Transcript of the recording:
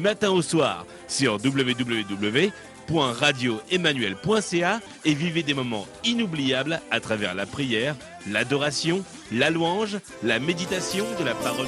matin au soir sur www.radioemmanuel.ca et vivez des moments inoubliables à travers la prière, l'adoration, la louange, la méditation de la parole.